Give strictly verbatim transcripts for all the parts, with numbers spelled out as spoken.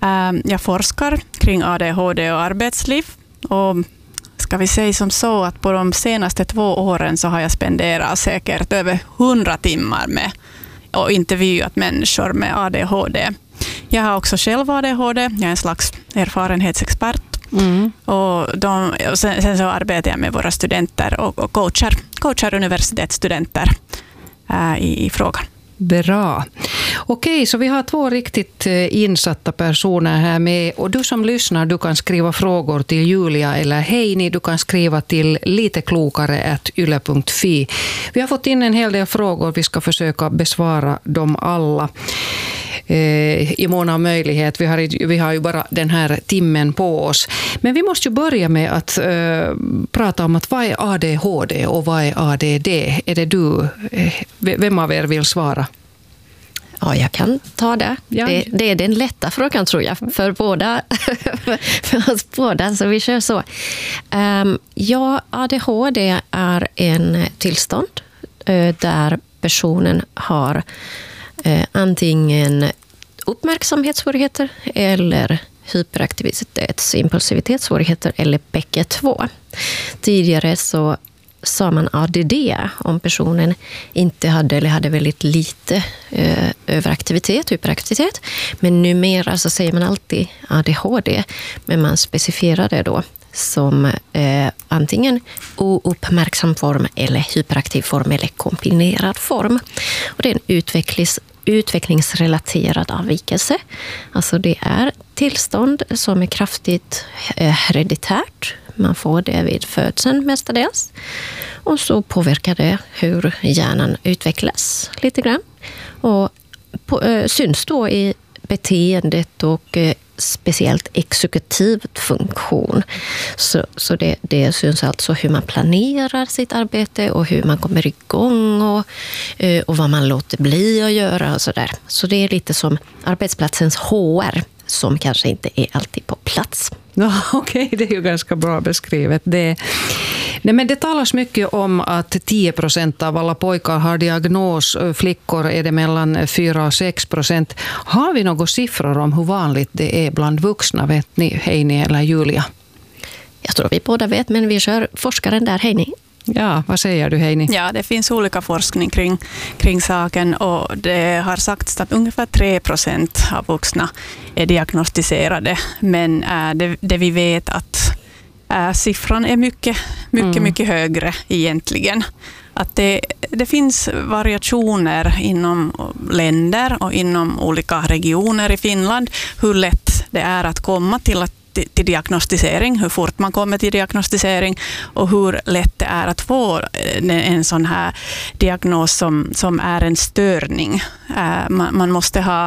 Jag forskar kring A D H D och arbetsliv, och ska vi säga som så att på de senaste två åren så har jag spenderat säkert över hundra timmar med och intervjuat människor med A D H D. Jag har också själv A D H D, jag är en slags erfarenhetsexpert. Mm. Och, de, och sen, sen så arbetar jag med våra studenter och, och coachar, coachar universitetsstudenter äh, i, i frågan. Bra. Okej, så vi har två riktigt insatta personer här med, och du som lyssnar, du kan skriva frågor till Julia eller Heini, du kan skriva till liteklokare at yle punkt fi. Vi har fått in en hel del frågor, vi ska försöka besvara dem alla i mån av möjlighet. Vi har, vi har ju bara den här timmen på oss. Men vi måste ju börja med att uh, prata om att vad är A D H D och vad är A D D? Är det du? Vem av er vill svara? Ja, jag kan ta det. Ja. Det, det är den lätta frågan, tror jag, för båda, för oss båda, så vi kör så. Um, ja, A D H D är en tillstånd uh, där personen har uh, antingen uppmärksamhetssvårigheter eller hyperaktivitets- impulsivitetssvårigheter, eller bägge två. Tidigare så sa man A D D om personen inte hade eller hade väldigt lite eh, överaktivitet, hyperaktivitet. Men numera så säger man alltid A D H D, men man specificerar det då som eh, antingen ouppmärksam form eller hyperaktiv form eller kombinerad form. Och det är en utvecklings, utvecklingsrelaterad avvikelse. Alltså det är tillstånd som är kraftigt eh, hereditärt. Man får det vid födseln mestadels. Och så påverkar det hur hjärnan utvecklas lite grann. Och på, äh, syns då i beteendet och äh, speciellt exekutiv funktion. Så, så det, det syns alltså hur man planerar sitt arbete och hur man kommer igång och, äh, och vad man låter bli att göra och sådär. Så det är lite som arbetsplatsens H R som kanske inte är alltid på plats. Ja, okej, okay, det är ju ganska bra beskrivet. Det, nej, men det talas mycket om att tio procent av alla pojkar har diagnos, flickor är det mellan fyra och sex procent. Har vi några siffror om hur vanligt det är bland vuxna, vet ni, Heini eller Julia? Jag tror vi båda vet, men vi kör forskaren där, Heini. Ja, vad säger du, Heini? Ja, det finns olika forskning kring, kring saken, och det har sagts att ungefär tre procent av vuxna är diagnostiserade, men äh, det, det vi vet att äh, siffran är mycket, mycket, mm. mycket högre egentligen. Att det, det finns variationer inom länder och inom olika regioner i Finland hur lätt det är att komma till att till diagnostisering, hur fort man kommer till diagnostisering och hur lätt det är att få en sån här diagnos som, som är en störning. Man, man måste ha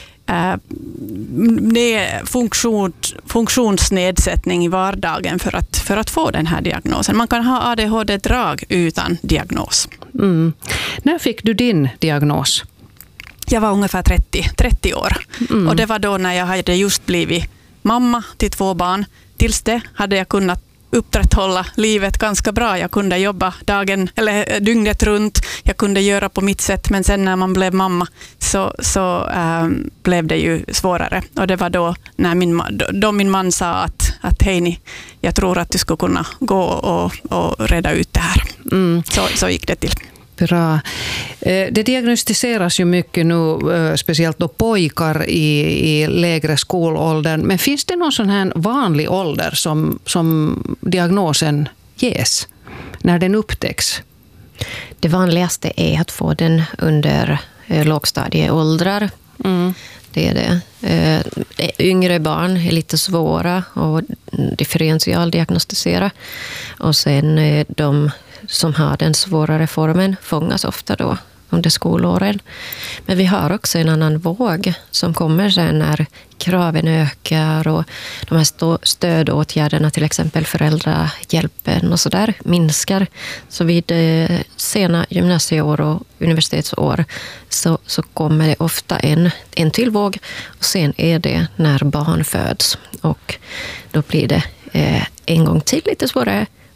funktion, funktionsnedsättning i vardagen för att, för att få den här diagnosen. Man kan ha A D H D-drag utan diagnos. Mm. När fick du din diagnos? Jag var ungefär trettio, trettio år. Mm. Och det var då när jag hade just blivit mamma till två barn. Tills det hade jag kunnat upprätthålla livet ganska bra. Jag kunde jobba dagen eller dygnet runt. Jag kunde göra på mitt sätt. Men sen när man blev mamma så, så ähm, blev det ju svårare. Och det var då när min, då min man sa att, att Heini, jag tror att du skulle kunna gå och, och reda ut det här. Mm. Så, så gick det till. Bra. Det diagnostiseras ju mycket nu, speciellt då pojkar i, i lägre skolåldern. Men finns det någon sån här vanlig ålder som, som diagnosen ges när den upptäcks? Det vanligaste är att få den under lågstadieåldrar. Mm. Det är det. Yngre barn är lite svåra att differentialdiagnostisera. Och sen de som har den svårare formen fångas ofta då under skolåren. Men vi har också en annan våg som kommer sen när kraven ökar och de här stödåtgärderna, till exempel föräldrahjälpen och så där, minskar. Så vid sena gymnasieår och universitetsår så, så kommer det ofta en, en till våg, och sen är det när barn föds, och då blir det eh, en gång till lite svårare.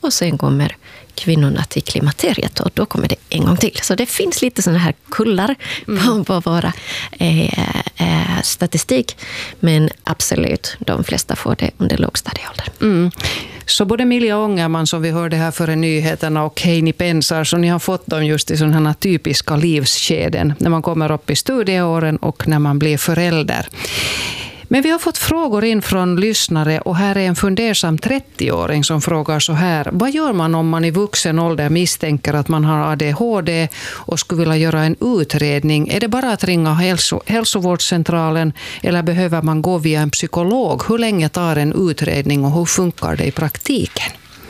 och sen kommer kvinnorna till klimakteriet och då kommer det en gång till. Så det finns lite sådana här kullar mm. på våra eh, eh, statistik. Men absolut, de flesta får det under lågstadieåldern. Mm. Så både Milja Ångerman som vi hörde här före nyheterna och Heini Pensar, så ni har fått dem just i sådana här typiska livsskeden när man kommer upp i studieåren och när man blir förälder. Men vi har fått frågor in från lyssnare och här är en fundersam trettioåring som frågar så här: vad gör man om man i vuxen ålder misstänker att man har A D H D och skulle vilja göra en utredning? Är det bara att ringa hälso- hälsovårdscentralen eller behöver man gå via en psykolog? Hur länge tar en utredning och hur funkar det i praktiken?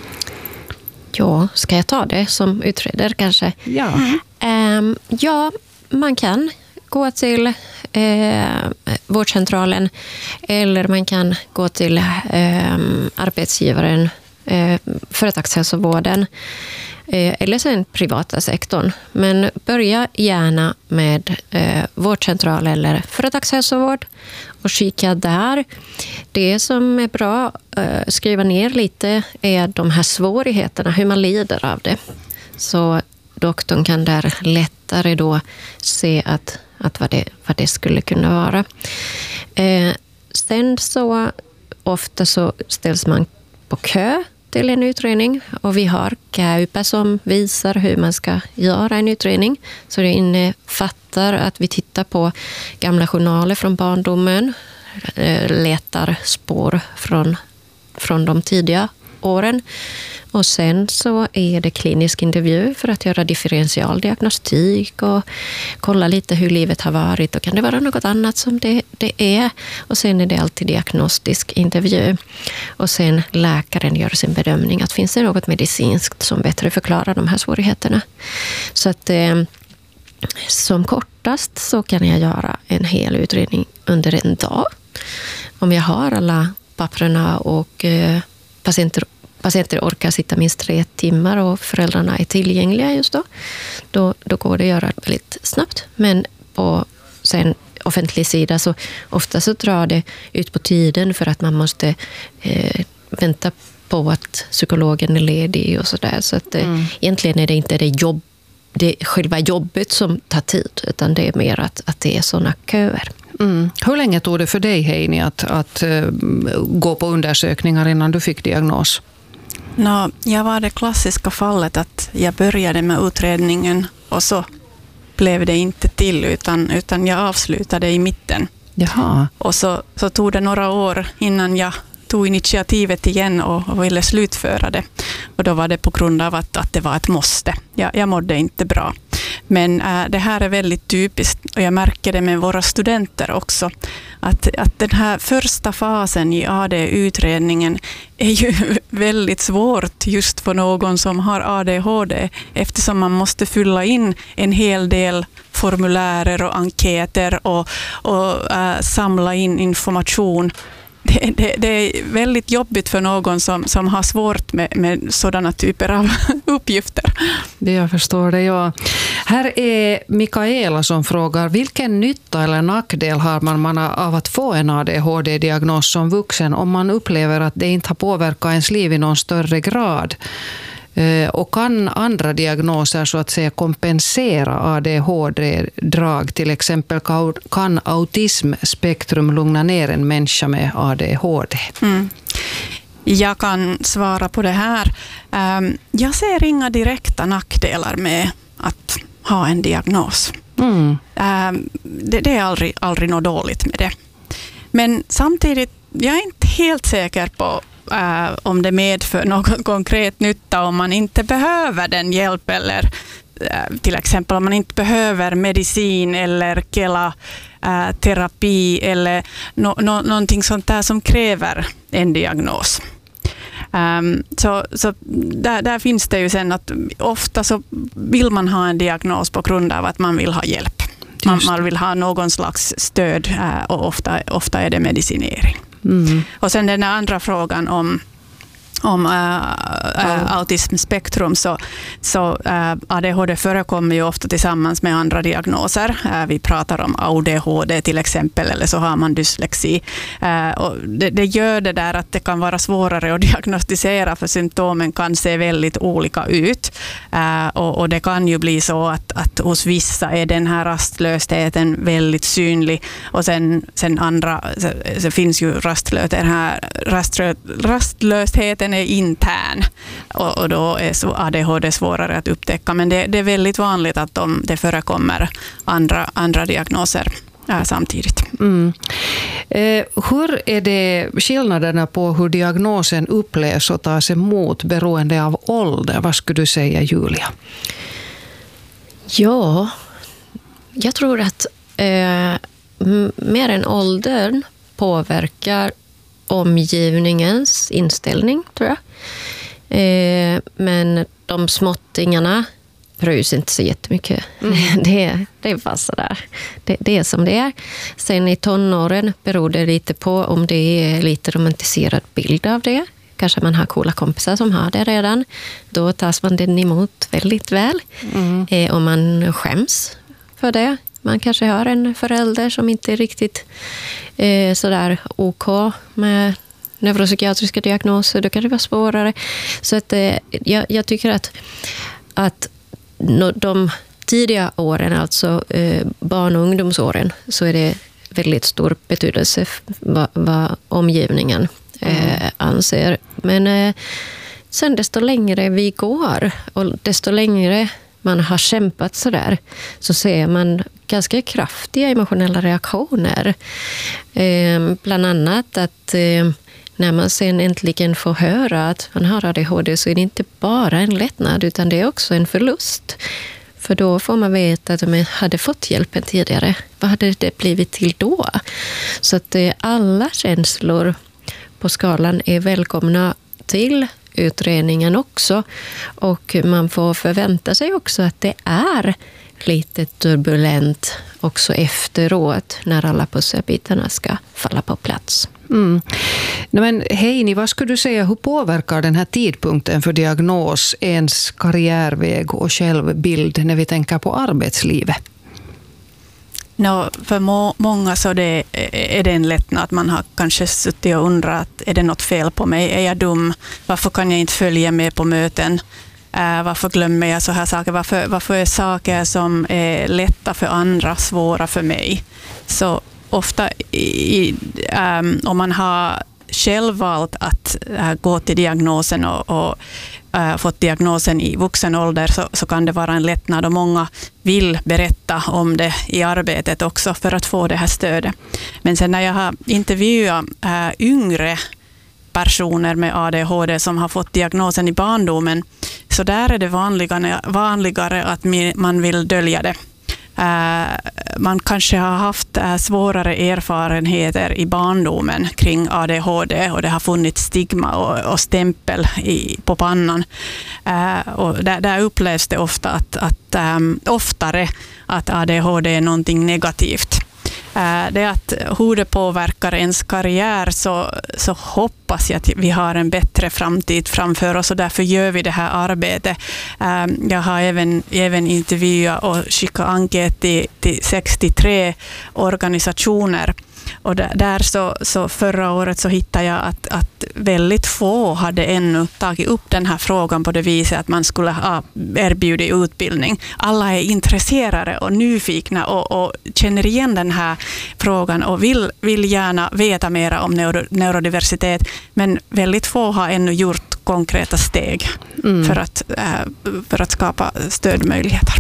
Ja, ska jag ta det som utreder kanske? Ja. Um, ja, man kan gå till eh, vårdcentralen eller man kan gå till eh, arbetsgivaren, eh, företagshälsovården eh, eller sen privata sektorn. Men börja gärna med eh, vårdcentral eller företagshälsovård och kika där. Det som är bra eh, skriva ner lite är de här svårigheterna, hur man lider av det. Så doktorn kan där lättare då se att att vad det, vad det skulle kunna vara. Eh, sen så ofta så ställs man på kö till en utredning och vi har KÄUPA som visar hur man ska göra en utredning. Så det innefattar att vi tittar på gamla journaler från barndomen, eh, letar spår från, från de tidiga åren. Och sen så är det klinisk intervju för att göra differentialdiagnostik och kolla lite hur livet har varit och kan det vara något annat som det, det är. Och sen är det alltid diagnostisk intervju. Och sen läkaren gör sin bedömning att finns det något medicinskt som bättre förklarar de här svårigheterna. Så att eh, som kortast så kan jag göra en hel utredning under en dag. Om jag har alla papperna och eh, patienter Patienter orkar sitta minst tre timmar och föräldrarna är tillgängliga just då. Då, då går det att göra väldigt snabbt. Men på sen offentlig sida så ofta så drar det ut på tiden för att man måste eh, vänta på att psykologen är ledig och sådär. Så att eh, mm. egentligen är det inte det, jobb, det själva jobbet som tar tid utan det är mer att, att det är sådana köer. Mm. Hur länge tog det för dig, Heini, att, att uh, gå på undersökningar innan du fick diagnos? No, jag var det klassiska fallet att jag började med utredningen och så blev det inte till utan, utan jag avslutade i mitten. Jaha. Och så, så tog det några år innan jag tog initiativet igen och, och ville slutföra det. Och då var det på grund av att, att det var ett måste. Jag, jag mådde inte bra. Men äh, det här är väldigt typiskt och jag märker det med våra studenter också. Att, att den här första fasen i A D-utredningen är ju väldigt svårt just för någon som har A D H D eftersom man måste fylla in en hel del formulärer och enkäter och, och äh, samla in information. Det, det, det är väldigt jobbigt för någon som, som har svårt med, med sådana typer av uppgifter. Det jag förstår det, ja. Här är Mikaela som frågar, vilken nytta eller nackdel har man av att få en A D H D-diagnos som vuxen om man upplever att det inte har påverkat ens liv i någon större grad? Och kan andra diagnoser så att säga kompensera A D H D-drag? Till exempel kan autismspektrum lugna ner en människa med A D H D? Mm. Jag kan svara på det här. Jag ser inga direkta nackdelar med att ha en diagnos. Mm. Det är aldrig, aldrig något dåligt med det. Men samtidigt, jag är inte helt säker på Uh, om det medför någon konkret nytta om man inte behöver den hjälp eller uh, till exempel om man inte behöver medicin eller kela uh, terapi eller no, no, någonting sånt där som kräver en diagnos. Um, så så där, där finns det ju sen att ofta så vill man ha en diagnos på grund av att man vill ha hjälp. Man, man vill ha någon slags stöd uh, och ofta, ofta är det medicinering. Mm. Och sen den andra frågan om om äh, äh, autismspektrum så, så äh, A D H D förekommer ju ofta tillsammans med andra diagnoser. Äh, vi pratar om A D H D till exempel, eller så har man dyslexi. Äh, och det, det gör det där att det kan vara svårare att diagnostisera, för symptomen kan se väldigt olika ut. Äh, och, och det kan ju bli så att, att hos vissa är den här rastlösheten väldigt synlig, och sen, sen andra, så, så finns ju rastlösheten här, rastlö, rastlösheten är intern, och, och då är så A D H D svårare att upptäcka, men det, det är väldigt vanligt att de, det förekommer andra, andra diagnoser äh, samtidigt. Mm. Eh, hur är det skillnaderna på hur diagnosen upplevs och tas emot beroende av ålder? Vad skulle du säga, Julia? Ja, jag tror att eh, mer än åldern påverkar omgivningens inställning, tror jag. Eh, men de småttingarna bryr sig inte så jättemycket. Mm. Det, det är bara sådär. Det, det är som det är. Sen i tonåren beror det lite på om det är lite romantiserad bild av det. Kanske man har coola kompisar som har det redan. Då tas man den emot väldigt väl. Mm. Eh, om man skäms för det. Man kanske har en förälder som inte är riktigt eh, sådär OK med neuropsykiatriska diagnoser. Då kan det vara svårare. Så att, eh, jag, jag tycker att, att no, de tidiga åren, alltså eh, barn- och ungdomsåren, så är det väldigt stor betydelse vad, vad omgivningen eh, mm. anser. Men eh, sen desto längre vi går och desto längre man har kämpat så där, så ser man ganska kraftiga emotionella reaktioner. Eh, bland annat att eh, när man sen äntligen får höra att man har A D H D, så är det inte bara en lättnad, utan det är också en förlust. För då får man veta att man hade fått hjälpen tidigare. Vad hade det blivit till då? Så att eh, alla känslor på skalan är välkomna till utredningen också, och man får förvänta sig också att det är lite turbulent också efteråt när alla pusselbitarna ska falla på plats. Mm. Men Heini, vad skulle du säga, hur påverkar den här tidpunkten för diagnos ens karriärväg och självbild när vi tänker på arbetslivet? No, för må, många så det, är det en lättnad att man har kanske suttit och undrat, är det något fel på mig? Är jag dum? Varför kan jag inte följa med på möten? Uh, varför glömmer jag så här saker? Varför, varför är saker som är lätta för andra svåra för mig? Så ofta i, um, om man har själv valt att uh, gå till diagnosen och, och uh, fått diagnosen i vuxen ålder, så, så kan det vara en lättnad, och många vill berätta om det i arbetet också för att få det här stödet. Men sen när jag har intervjuat uh, yngre personer med A D H D som har fått diagnosen i barndomen, så där är det vanligare, vanligare att man vill dölja det. Uh, man kanske har haft uh, svårare erfarenheter i barndomen kring A D H D, och det har funnits stigma och, och stämpel i, på pannan. Uh, och där, där upplevs det ofta att, att, um, oftare att A D H D är någonting negativt. Uh, det är att hur det påverkar ens karriär, så, så hoppas jag att vi har en bättre framtid framför oss, och därför gör vi det här arbetet. Uh, jag har även, även intervjuat och skickat enkät till, till sextiotre organisationer. Och där så, så förra året så hittade jag att, att väldigt få hade ännu tagit upp den här frågan på det viset att man skulle ha erbjudit utbildning. Alla är intresserade och nyfikna och, och känner igen den här frågan och vill, vill gärna veta mer om neuro, neurodiversitet, men väldigt få har ännu gjort konkreta steg mm. för, att, för att skapa stödmöjligheter.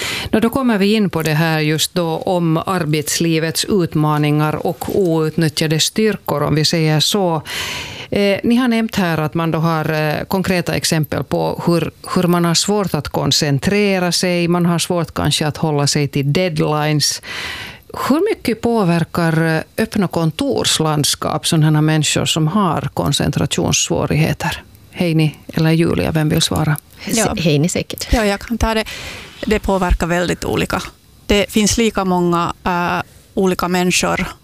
Då kommer vi in på det här just då om arbetslivets utmaningar och outnyttjade styrkor, om vi säger så. Eh, ni har nämnt här att man då har eh, konkreta exempel på hur, hur man har svårt att koncentrera sig, man har svårt kanske att hålla sig till deadlines. Hur mycket påverkar öppna kontorslandskap sådana människor som har koncentrationssvårigheter? Heini eller Julia, vem vill svara? Ja. Heini säkert. Ja, jag kan ta det. Det påverkar väldigt olika. Det finns lika många uh, olika människor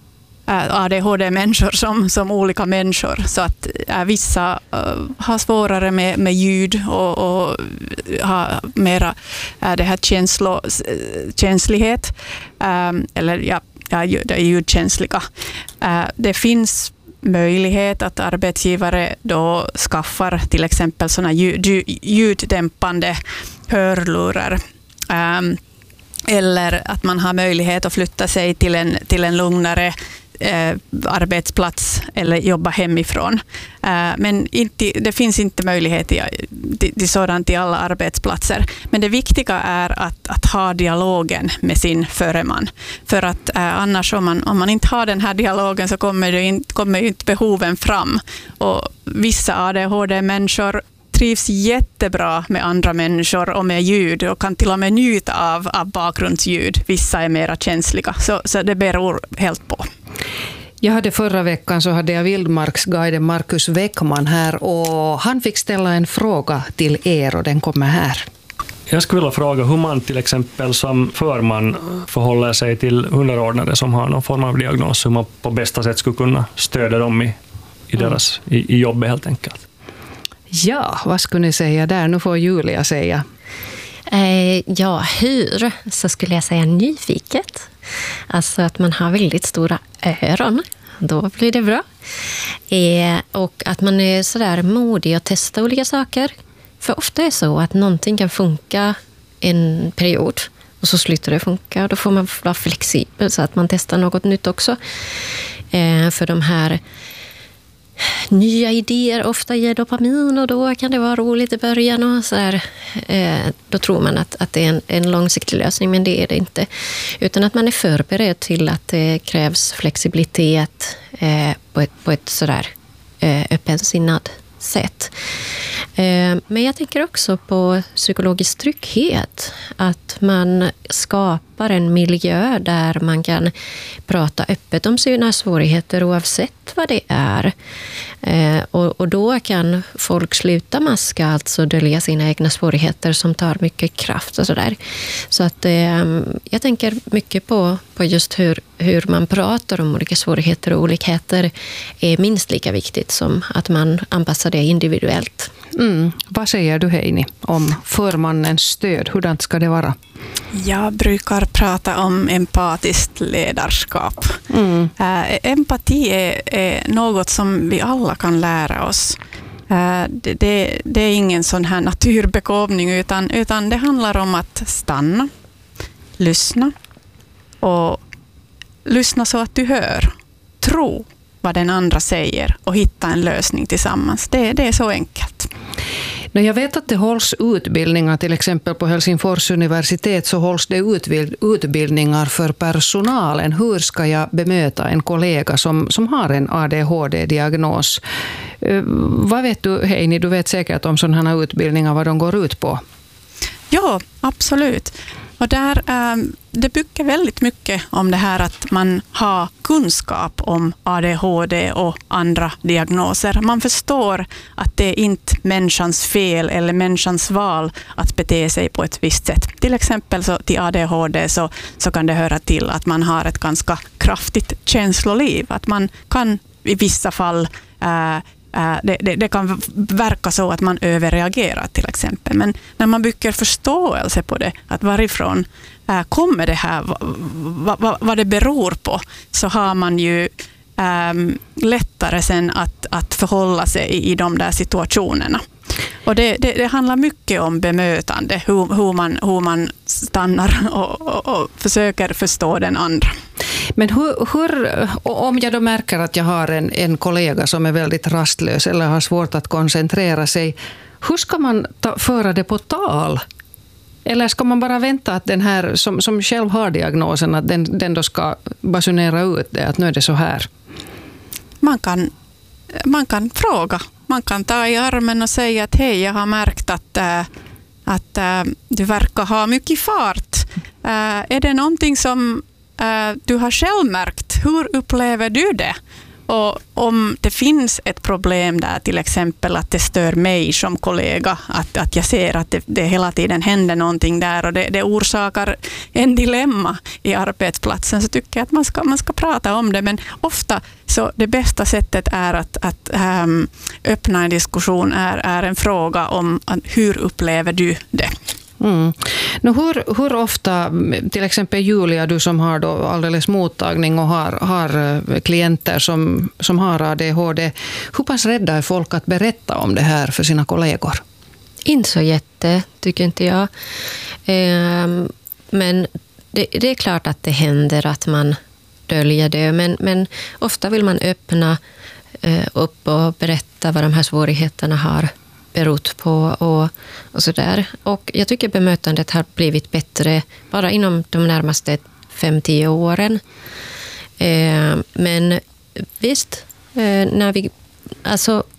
A D H D-människor som, som olika människor. Så att äh, vissa äh, har svårare med, med ljud och, och har mera äh, det här känslo, känslighet. Äh, eller ja, ja, ljudkänsliga. Äh, det finns möjlighet att arbetsgivare då skaffar till exempel såna ljud, ljuddämpande hörlurar. Äh, eller att man har möjlighet att flytta sig till en, till en lugnare Eh, arbetsplats eller jobba hemifrån. Eh, men inte, det finns inte möjlighet till, till, till sådant i alla arbetsplatser. Men det viktiga är att, att ha dialogen med sin föreman. För att eh, annars om man, om man inte har den här dialogen så kommer, det in, kommer inte behoven fram. Och vissa A D H D-människor trivs jättebra med andra människor och med ljud och kan till och med njuta av, av bakgrundsljud. Vissa är mera känsliga, så, så det beror helt på. Jag hade förra veckan så hade jag vildmarksguiden Markus Weckman här och han fick ställa en fråga till er och den kommer här. Jag skulle vilja fråga hur man till exempel som förman förhåller sig till underordnade som har någon form av diagnos, hur man på bästa sätt skulle kunna stödja dem i, i deras mm. i, i jobbet helt enkelt. Ja, vad skulle ni säga där? Nu får Julia säga. Eh, ja, hur så skulle jag säga nyfiket. Alltså att man har väldigt stora öron. Då blir det bra. Eh, och att man är sådär modig att testa olika saker. För ofta är det så att någonting kan funka en period och så slutar det funka. Och då får man vara flexibel så att man testar något nytt också. Eh, för de här nya idéer ofta ger dopamin och då kan det vara roligt i början och så här, eh, då tror man att, att det är en, en långsiktig lösning, men det är det inte. Utan att man är förberedd till att det krävs flexibilitet eh, på ett, på ett sådär eh, öppensinnad sätt. Eh, men jag tänker också på psykologisk trygghet. Att man skapar en miljö där man kan prata öppet om sina svårigheter oavsett vad det är. Eh, och, och då kan folk sluta maska, alltså dölja sina egna svårigheter som tar mycket kraft och sådär. Så att eh, jag tänker mycket på, på just hur, hur man pratar om olika svårigheter och olikheter är minst lika viktigt som att man anpassar det individuellt. Mm. Vad säger du, Heini, om förmannens stöd? Hurdant ska det vara? Jag brukar prata om empatiskt ledarskap. Mm. Äh, empati är, är något som vi alla kan lära oss. Äh, det, det, det är ingen sån här naturbegåvning utan, utan det handlar om att stanna, lyssna och lyssna så att du hör, tro vad den andra säger och hitta en lösning tillsammans. Det, det är så enkelt. Jag vet att det hålls utbildningar, till exempel på Helsingfors universitet så hålls det utbildningar för personalen. Hur ska jag bemöta en kollega som, som har en A D H D-diagnos? Vad vet du, Heini? Du vet säkert om sådana här utbildningar, vad de går ut på. Ja, absolut. Och där, det bygger väldigt mycket om det här att man har kunskap om A D H D och andra diagnoser. Man förstår att det är inte människans fel eller människans val att bete sig på ett visst sätt. Till exempel så till A D H D så, så kan det höra till att man har ett ganska kraftigt känsloliv. Att man kan i vissa fall äh, Det, det, det kan verka så att man överreagerar till exempel. Men när man bygger förståelse på det, att varifrån äh, kommer det här, vad, vad, vad det beror på, så har man ju ähm, lättare sen att, att förhålla sig i, i de där situationerna. Och det, det, det handlar mycket om bemötande, hur, hur, man, hur man stannar och, och, och försöker förstå den andra. Men hur, hur, om jag då märker att jag har en, en kollega som är väldigt rastlös eller har svårt att koncentrera sig, hur ska man ta, föra det på tal? Eller ska man bara vänta att den här som, som själv har diagnosen, att den, den då ska basunera ut det, att nu är det så här? Man kan, man kan fråga. Man kan ta i armen och säga att hej, jag har märkt att, äh, att äh, du verkar ha mycket fart. Äh, är det någonting som äh, du har själv märkt? Hur upplever du det? Och om det finns ett problem där, till exempel att det stör mig som kollega, att, att jag ser att det, det hela tiden händer någonting där och det, det orsakar en dilemma i arbetsplatsen, så tycker jag att man ska, man ska prata om det. Men ofta så det bästa sättet är att, att ähm, öppna en diskussion är, är en fråga om hur upplever du det. Mm. Nu, hur, hur ofta, till exempel Julia, du som har då alldeles mottagning och har, har klienter som, som har A D H D, hur pass rädda är folk att berätta om det här för sina kollegor? Inte så jätte, tycker inte jag. Ehm, men det, det är klart att det händer att man döljer det, men, men ofta vill man öppna eh, upp och berätta vad de här svårigheterna har berott på och, och så där. Och jag tycker bemötandet har blivit bättre bara inom de närmaste fem till tio åren. Eh, men visst, eh, när vi, alltså